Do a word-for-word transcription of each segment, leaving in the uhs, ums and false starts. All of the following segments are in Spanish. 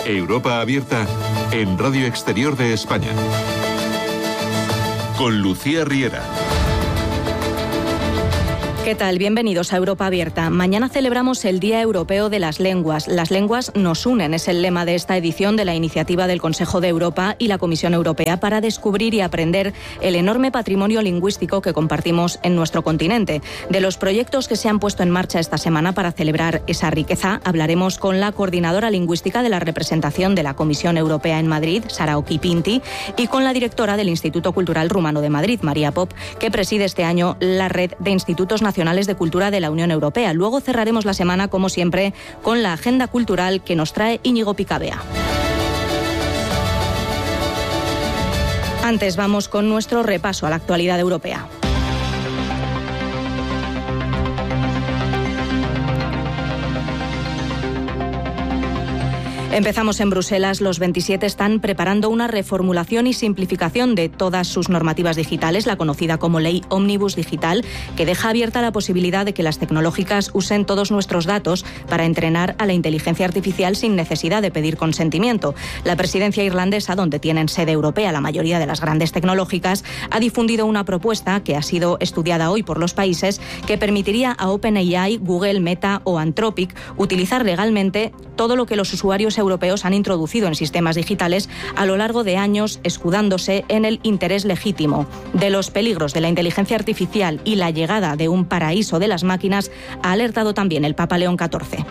Europa Abierta en Radio Exterior de España. Con Lucía Riera. ¿Qué tal? Bienvenidos a Europa Abierta. Mañana celebramos el Día Europeo de las Lenguas. Las lenguas nos unen, es el lema de esta edición de la iniciativa del Consejo de Europa y la Comisión Europea para descubrir y aprender el enorme patrimonio lingüístico que compartimos en nuestro continente. De los proyectos que se han puesto en marcha esta semana para celebrar esa riqueza, hablaremos con la coordinadora lingüística de la representación de la Comisión Europea en Madrid, Sara Occhipinti, y con la directora del Instituto Cultural Rumano de Madrid, María Pop, que preside este año la red de institutos nacionales de cultura de la Unión Europea. Luego cerraremos la semana, como siempre, con la agenda cultural que nos trae Íñigo Picabea. Antes vamos con nuestro repaso a la actualidad europea. Empezamos en Bruselas. Los veintisiete están preparando una reformulación y simplificación de todas sus normativas digitales, la conocida como Ley Omnibus Digital, que deja abierta la posibilidad de que las tecnológicas usen todos nuestros datos para entrenar a la inteligencia artificial sin necesidad de pedir consentimiento. La presidencia irlandesa, donde tienen sede europea la mayoría de las grandes tecnológicas, ha difundido una propuesta que ha sido estudiada hoy por los países que permitiría a OpenAI, Google, Meta o Anthropic utilizar legalmente todo lo que los usuarios europeos han introducido en sistemas digitales a lo largo de años, escudándose en el interés legítimo. De los peligros de la inteligencia artificial y la llegada de un paraíso de las máquinas ha alertado también el Papa León catorce.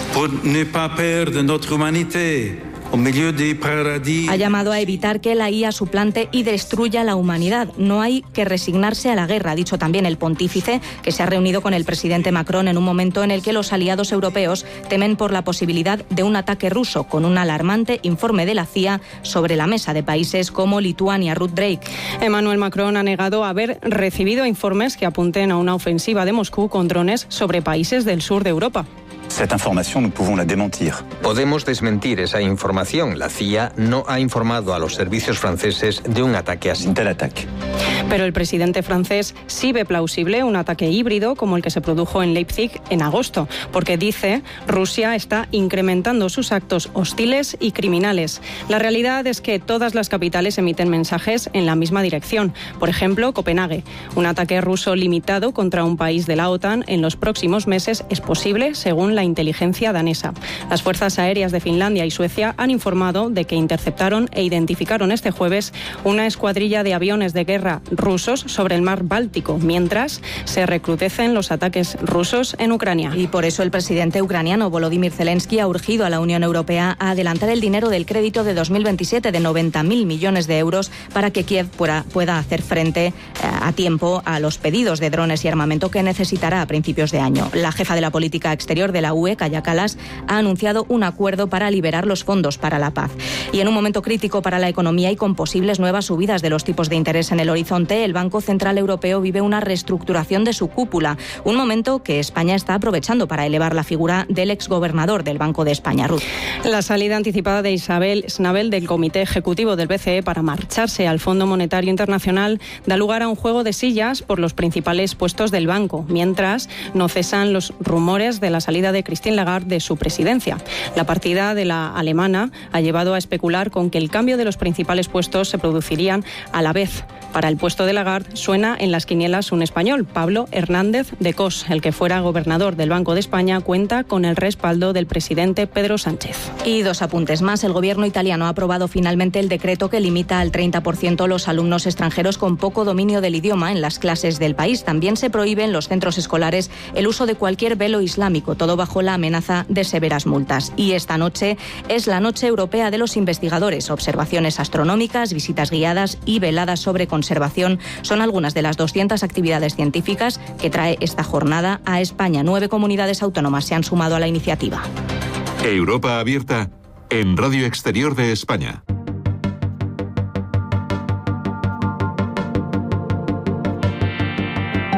Ha llamado a evitar que la I A suplante y destruya la humanidad. No hay que resignarse a la guerra, ha dicho también el pontífice, que se ha reunido con el presidente Macron en un momento en el que los aliados europeos temen por la posibilidad de un ataque ruso, con un alarmante informe de la C I A sobre la mesa de países como Lituania. Ruth Drake. Emmanuel Macron ha negado haber recibido informes que apunten a una ofensiva de Moscú con drones sobre países del sur de Europa. Cette información, nous pouvons la démentir. Podemos desmentir esa información. La C I A no ha informado a los servicios franceses de un ataque así. Un tel ataque. Pero el presidente francés sí ve plausible un ataque híbrido como el que se produjo en Leipzig en agosto, porque dice Rusia está incrementando sus actos hostiles y criminales. La realidad es que todas las capitales emiten mensajes en la misma dirección. Por ejemplo, Copenhague. Un ataque ruso limitado contra un país de la OTAN en los próximos meses es posible, según la inteligencia danesa. Las fuerzas aéreas de Finlandia y Suecia han informado de que interceptaron e identificaron este jueves una escuadrilla de aviones de guerra rusos sobre el mar Báltico, mientras se recrudecen los ataques rusos en Ucrania. Y por eso el presidente ucraniano Volodymyr Zelensky ha urgido a la Unión Europea a adelantar el dinero del crédito de dos mil veintisiete de noventa mil millones de euros para que Kiev pueda, pueda hacer frente a tiempo a los pedidos de drones y armamento que necesitará a principios de año. La jefa de la política exterior de la U E, Kaja Kallas, ha anunciado un acuerdo para liberar los fondos para la paz. Y en un momento crítico para la economía y con posibles nuevas subidas de los tipos de interés en el horizonte, el Banco Central Europeo vive una reestructuración de su cúpula, un momento que España está aprovechando para elevar la figura del exgobernador del Banco de España, Ruth. La salida anticipada de Isabel Schnabel del Comité Ejecutivo del B C E para marcharse al Fondo Monetario Internacional da lugar a un juego de sillas por los principales puestos del banco, mientras no cesan los rumores de la salida de Christine Lagarde de su presidencia. La partida de la alemana ha llevado a especular con que el cambio de los principales puestos se producirían a la vez. Para el puesto de Lagarde suena en las quinielas un español, Pablo Hernández de Cos. El que fuera gobernador del Banco de España cuenta con el respaldo del presidente Pedro Sánchez. Y dos apuntes más. El gobierno italiano ha aprobado finalmente el decreto que limita al treinta por ciento los alumnos extranjeros con poco dominio del idioma en las clases del país. También se prohíbe en los centros escolares el uso de cualquier velo islámico, todo bajo la amenaza de severas multas. Y esta noche es la Noche Europea de los Investigadores. Observaciones astronómicas, visitas guiadas y veladas sobre conservación son algunas de las doscientas actividades científicas que trae esta jornada a España. Nueve comunidades autónomas se han sumado a la iniciativa. Europa Abierta en Radio Exterior de España.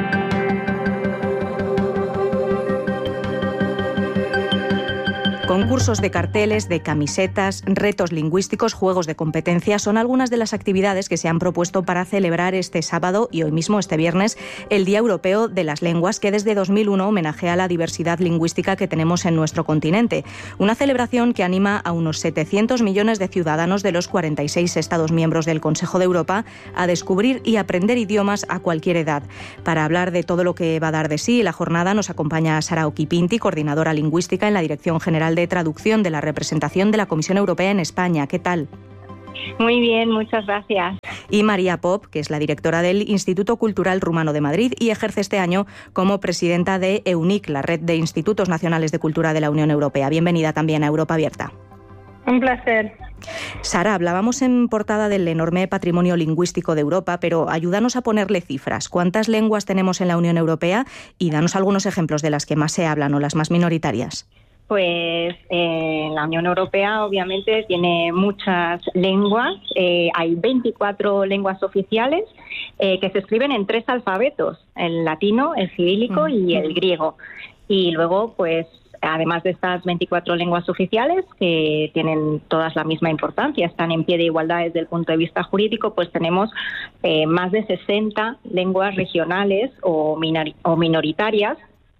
Concurso Concursos de carteles, de camisetas, retos lingüísticos, juegos de competencia son algunas de las actividades que se han propuesto para celebrar este sábado y hoy mismo, este viernes, el Día Europeo de las Lenguas, que desde dos mil uno homenajea la diversidad lingüística que tenemos en nuestro continente. Una celebración que anima a unos setecientos millones de ciudadanos de los cuarenta y seis Estados miembros del Consejo de Europa a descubrir y aprender idiomas a cualquier edad. Para hablar de todo lo que va a dar de sí la jornada nos acompaña Sara Occhipinti, coordinadora lingüística en la Dirección General de Traducción de la Representación de la Comisión Europea en España. ¿Qué tal? Muy bien, muchas gracias. Y María Pop, que es la directora del Instituto Cultural Rumano de Madrid y ejerce este año como presidenta de EUNIC, la red de Institutos Nacionales de Cultura de la Unión Europea. Bienvenida también a Europa Abierta. Un placer. Sara, hablábamos en portada del enorme patrimonio lingüístico de Europa, pero ayúdanos a ponerle cifras. ¿Cuántas lenguas tenemos en la Unión Europea? Y danos algunos ejemplos de las que más se hablan o las más minoritarias. Pues eh, la Unión Europea obviamente tiene muchas lenguas. Eh, hay veinticuatro lenguas oficiales eh, que se escriben en tres alfabetos, el latino, el cirílico mm. y el griego. Y luego, pues, además de estas veinticuatro lenguas oficiales, que tienen todas la misma importancia, están en pie de igualdad desde el punto de vista jurídico, pues tenemos eh, más de sesenta lenguas regionales o, minori- o minoritarias,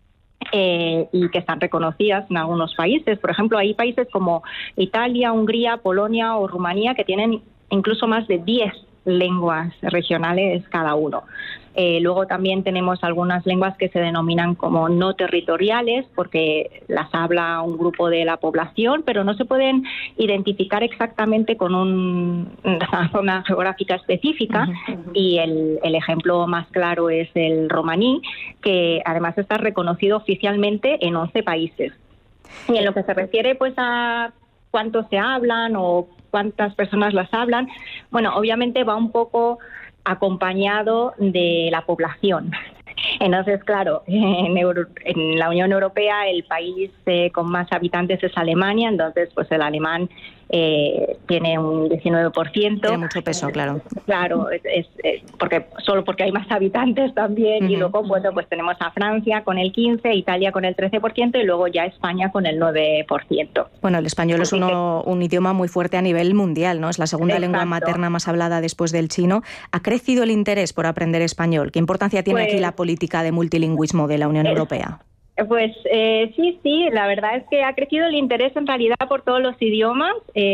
Eh, y que están reconocidas en algunos países. Por ejemplo, hay países como Italia, Hungría, Polonia o Rumanía que tienen incluso más de diez lenguas regionales cada uno. Eh, luego también tenemos algunas lenguas que se denominan como no territoriales porque las habla un grupo de la población, pero no se pueden identificar exactamente con un, una zona geográfica específica. Uh-huh. Y el, el ejemplo más claro es el romaní, que además está reconocido oficialmente en once países. Y en lo que se refiere pues a cuántos se hablan o cuántas personas las hablan, bueno, obviamente va un poco acompañado de la población. Entonces, claro, en, Euro, en la Unión Europea el país eh, con más habitantes es Alemania, entonces pues el alemán eh, tiene un diecinueve por ciento. Tiene mucho peso, claro. Claro, es, es, es porque solo porque hay más habitantes también. Uh-huh. Y luego, bueno, pues tenemos a Francia con el quince por ciento, Italia con el trece por ciento y luego ya España con el nueve por ciento. Bueno, el español Así es uno, que... un idioma muy fuerte a nivel mundial, ¿no? Es la segunda Exacto. lengua materna más hablada después del chino. ¿Ha crecido el interés por aprender español? ¿Qué importancia tiene pues... aquí la política de multilingüismo de la Unión Europea? Pues eh, sí, sí, la verdad es que ha crecido el interés en realidad por todos los idiomas.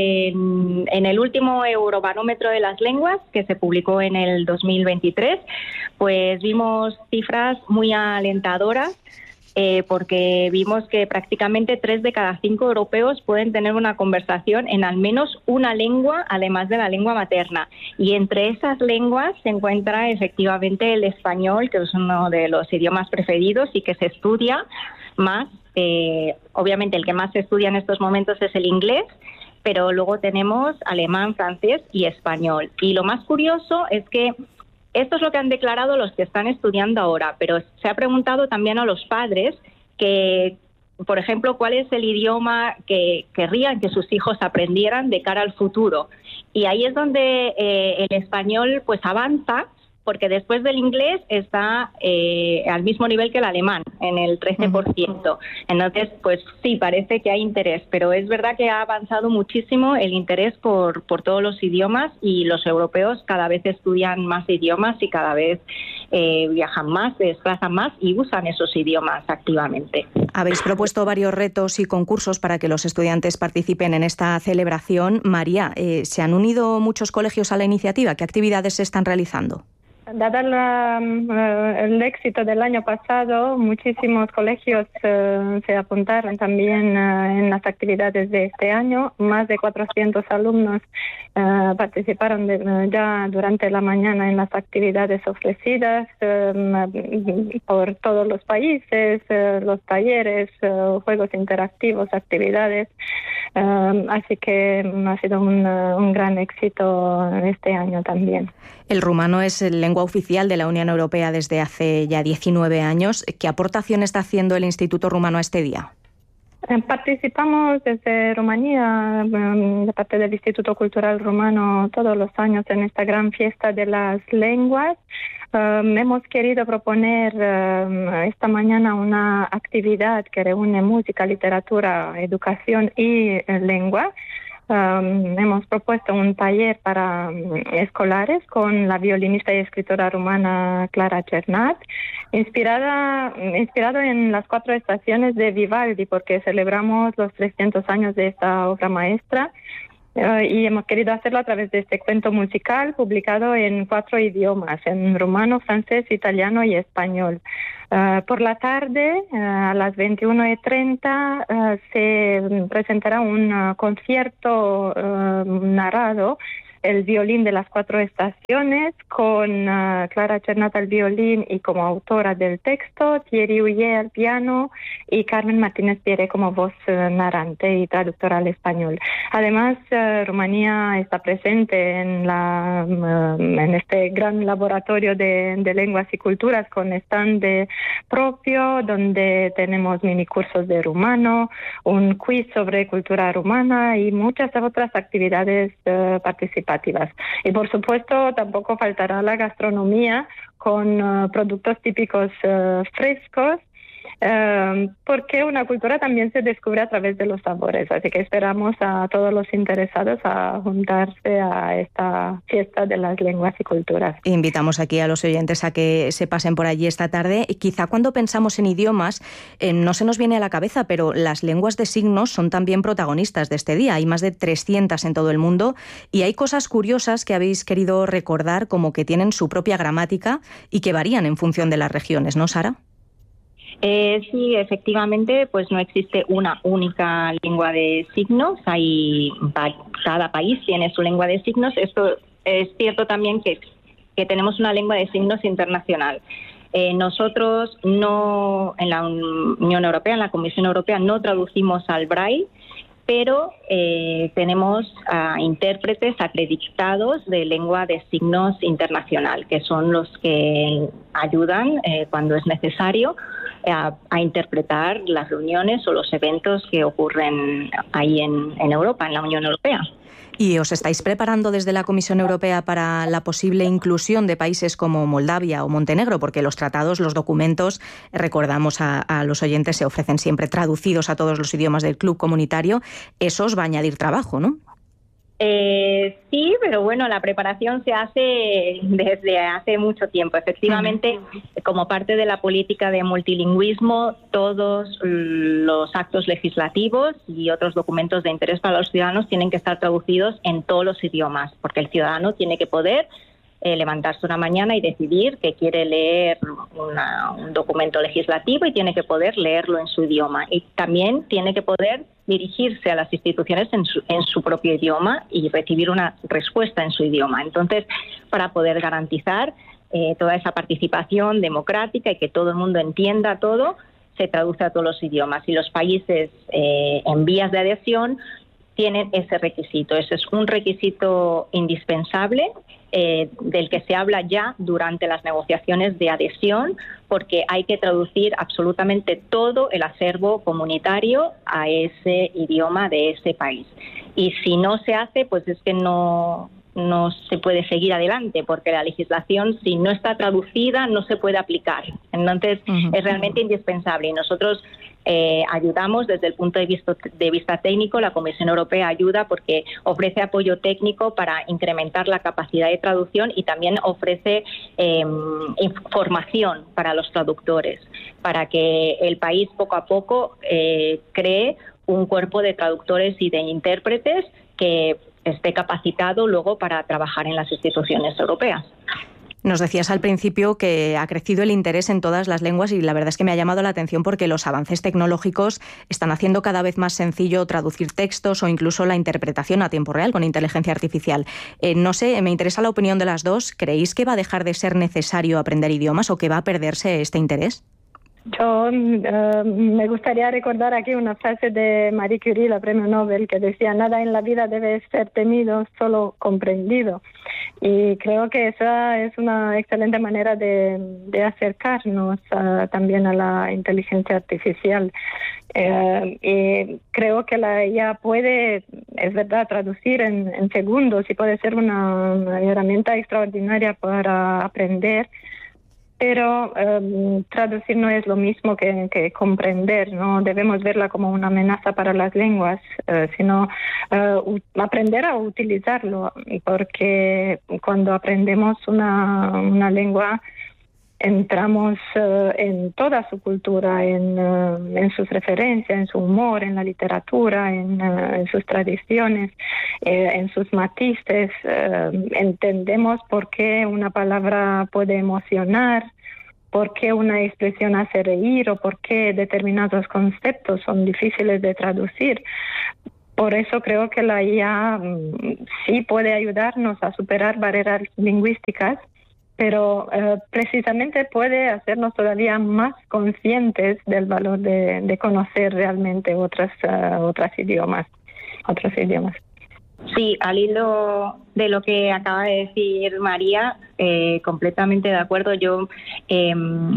En, en el último Eurobarómetro de las lenguas, que se publicó en el dos mil veintitrés, pues vimos cifras muy alentadoras. Eh, porque vimos que prácticamente tres de cada cinco europeos pueden tener una conversación en al menos una lengua, además de la lengua materna. Y entre esas lenguas se encuentra efectivamente el español, que es uno de los idiomas preferidos y que se estudia más. Eh, obviamente el que más se estudia en estos momentos es el inglés, pero luego tenemos alemán, francés y español. Y lo más curioso es que esto es lo que han declarado los que están estudiando ahora, pero se ha preguntado también a los padres que, por ejemplo, cuál es el idioma que querrían que sus hijos aprendieran de cara al futuro. Y ahí es donde eh, el español pues avanza, porque después del inglés está eh, al mismo nivel que el alemán, en el trece por ciento. Entonces, pues sí, parece que hay interés, pero es verdad que ha avanzado muchísimo el interés por, por todos los idiomas y los europeos cada vez estudian más idiomas y cada vez eh, viajan más, se desplazan más y usan esos idiomas activamente. Habéis propuesto varios retos y concursos para que los estudiantes participen en esta celebración. María, eh, ¿se han unido muchos colegios a la iniciativa? ¿Qué actividades se están realizando? Dado la, uh, el éxito del año pasado, muchísimos colegios uh, se apuntaron también uh, en las actividades de este año. Más de cuatrocientos alumnos uh, participaron de, uh, ya durante la mañana en las actividades ofrecidas um, por todos los países, uh, los talleres, uh, juegos interactivos, actividades. Uh, así que ha sido un, uh, un gran éxito este año también. El rumano es lengua oficial de la Unión Europea desde hace ya diecinueve años. ¿Qué aportación está haciendo el Instituto Rumano a este día? Participamos desde Rumanía, de parte del Instituto Cultural Rumano, todos los años en esta gran fiesta de las lenguas. Um, hemos querido proponer um, esta mañana una actividad que reúne música, literatura, educación y eh, lengua. Um, hemos propuesto un taller para um, escolares con la violinista y escritora rumana Clara Cernat, inspirada, inspirado en las cuatro estaciones de Vivaldi, porque celebramos los trescientos años de esta obra maestra. Uh, y hemos querido hacerlo a través de este cuento musical publicado en cuatro idiomas, en rumano, francés, italiano y español. Uh, por la tarde, uh, a las veintiuno y treinta, uh, se presentará un uh, concierto uh, narrado, el violín de las cuatro estaciones, con uh, Clara Cernat al violín y como autora del texto, Thierry Huillet al piano y Carmen Martínez Pierre como voz uh, narrante y traductora al español. Además, uh, Rumanía está presente en, la, uh, en este gran laboratorio de, de lenguas y culturas con stand de propio, donde tenemos minicursos de rumano, un quiz sobre cultura rumana y muchas otras actividades uh, participativas. Y por supuesto tampoco faltará la gastronomía con uh, productos típicos uh, frescos, uh, porque una cultura también se descubre a través de los sabores. Así que esperamos a todos los interesados a juntarse a esta fiesta de las lenguas y culturas. Invitamos aquí a los oyentes a que se pasen por allí esta tarde. Quizá cuando pensamos en idiomas eh, no se nos viene a la cabeza, pero las lenguas de signos son también protagonistas de este día. Hay más de trescientas en todo el mundo y hay cosas curiosas que habéis querido recordar, como que tienen su propia gramática y que varían en función de las regiones, ¿no, Sara? Eh, sí, efectivamente, pues no existe una única lengua de signos. Hay, cada país tiene su lengua de signos. Esto es cierto también que, que tenemos una lengua de signos internacional. Eh, nosotros no, en la Unión Europea, en la Comisión Europea, no traducimos al Braille, pero eh, tenemos uh, intérpretes acreditados de lengua de signos internacional, que son los que ayudan eh, cuando es necesario a, a interpretar las reuniones o los eventos que ocurren ahí en, en Europa, en la Unión Europea. ¿Y os estáis preparando desde la Comisión Europea para la posible inclusión de países como Moldavia o Montenegro? Porque los tratados, los documentos, recordamos a, a los oyentes, se ofrecen siempre traducidos a todos los idiomas del club comunitario. Eso os va a añadir trabajo, ¿no? Eh, sí, pero bueno, la preparación se hace desde hace mucho tiempo. Efectivamente, uh-huh. Como parte de la política de multilingüismo, todos los actos legislativos y otros documentos de interés para los ciudadanos tienen que estar traducidos en todos los idiomas, porque el ciudadano tiene que poder eh, levantarse una mañana y decidir que quiere leer una, un documento legislativo y tiene que poder leerlo en su idioma. Y también tiene que poder dirigirse a las instituciones en su, en su propio idioma y recibir una respuesta en su idioma. Entonces, para poder garantizar eh, toda esa participación democrática y que todo el mundo entienda todo, se traduce a todos los idiomas. Y los países eh, en vías de adhesión tienen ese requisito. Ese es un requisito indispensable eh, del que se habla ya durante las negociaciones de adhesión, porque hay que traducir absolutamente todo el acervo comunitario a ese idioma de ese país. Y si no se hace, pues es que no, no se puede seguir adelante, porque la legislación, si no está traducida, no se puede aplicar. Entonces, uh-huh. es realmente indispensable. Y nosotros Eh, ayudamos desde el punto de vista, de vista técnico. La Comisión Europea ayuda porque ofrece apoyo técnico para incrementar la capacidad de traducción y también ofrece eh, información para los traductores, para que el país poco a poco eh, cree un cuerpo de traductores y de intérpretes que esté capacitado luego para trabajar en las instituciones europeas. Nos decías al principio que ha crecido el interés en todas las lenguas y la verdad es que me ha llamado la atención porque los avances tecnológicos están haciendo cada vez más sencillo traducir textos o incluso la interpretación a tiempo real con inteligencia artificial. Eh, no sé, me interesa la opinión de las dos. ¿Creéis que va a dejar de ser necesario aprender idiomas o que va a perderse este interés? Yo uh, me gustaría recordar aquí una frase de Marie Curie, la premio Nobel, que decía: nada en la vida debe ser temido, solo comprendido. Y creo que esa es una excelente manera de, de acercarnos uh, también a la inteligencia artificial. Eh, y creo que la I A puede, es verdad, traducir en, en segundos y puede ser una, una herramienta extraordinaria para aprender. Pero um, traducir no es lo mismo que, que comprender, no debemos verla como una amenaza para las lenguas, uh, sino uh, aprender a utilizarlo, porque cuando aprendemos una, una lengua entramos uh, en toda su cultura, en, uh, en sus referencias, en su humor, en la literatura, en, uh, en sus tradiciones, eh, en sus matices. Uh, entendemos por qué una palabra puede emocionar, por qué una expresión hace reír o por qué determinados conceptos son difíciles de traducir. Por eso creo que la I A um, sí puede ayudarnos a superar barreras lingüísticas, pero eh, precisamente puede hacernos todavía más conscientes del valor de, de conocer realmente otras uh, otras idiomas, otros idiomas. Sí, al hilo de lo que acaba de decir María, eh, completamente de acuerdo. Yo, eh,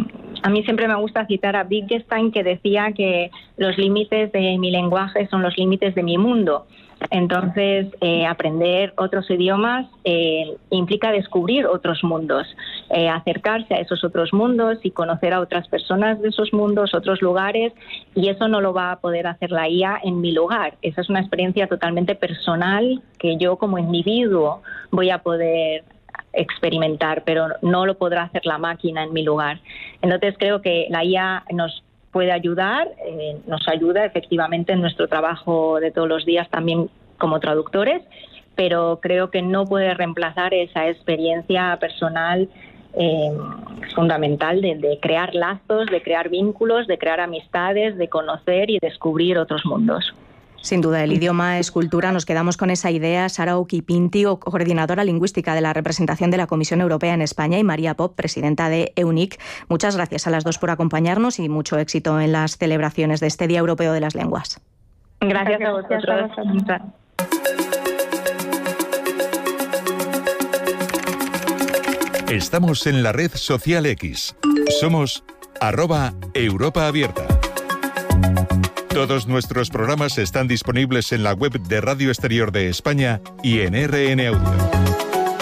a mí siempre me gusta citar a Wittgenstein, que decía que los límites de mi lenguaje son los límites de mi mundo. Entonces, eh, aprender otros idiomas eh, implica descubrir otros mundos, eh, acercarse a esos otros mundos y conocer a otras personas de esos mundos, otros lugares, y eso no lo va a poder hacer la I A en mi lugar. Esa es una experiencia totalmente personal que yo como individuo voy a poder experimentar, pero no lo podrá hacer la máquina en mi lugar. Entonces, creo que la I A nos puede ayudar, eh, nos ayuda efectivamente en nuestro trabajo de todos los días también como traductores, pero creo que no puede reemplazar esa experiencia personal eh, fundamental de, de crear lazos, de crear vínculos, de crear amistades, de conocer y descubrir otros mundos. Sin duda, el idioma es cultura. Nos quedamos con esa idea. Sara Occhipinti, coordinadora lingüística de la representación de la Comisión Europea en España, y María Pop, presidenta de EUNIC. Muchas gracias a las dos por acompañarnos y mucho éxito en las celebraciones de este Día Europeo de las Lenguas. Gracias, gracias a vosotros. A vosotros. Estamos en la red social X. Somos arroba Europa Abierta. Todos nuestros programas están disponibles en la web de Radio Exterior de España y en R N Audio.